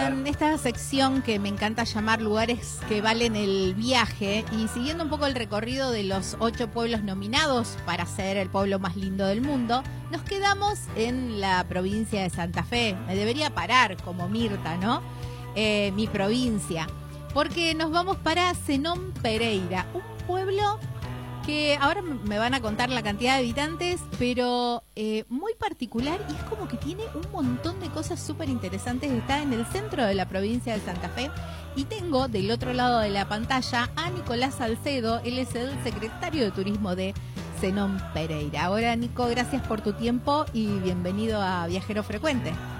en esta sección que me encanta llamar lugares que valen el viaje, y siguiendo un poco el recorrido de los 8 pueblos nominados para ser el pueblo más lindo del mundo, nos quedamos en la provincia de Santa Fe. Me debería parar como Mirta, ¿no? Mi provincia, porque nos vamos para Zenón Pereira, un pueblo que ahora me van a contar la cantidad de habitantes, pero muy particular, y es como que tiene un montón de cosas súper interesantes. Está en el centro de la provincia de Santa Fe, y tengo del otro lado de la pantalla a Nicolás Salcedo. Él es el secretario de Turismo de Zenón Pereira. Ahora, Nico, gracias por tu tiempo y bienvenido a Viajero Frecuente.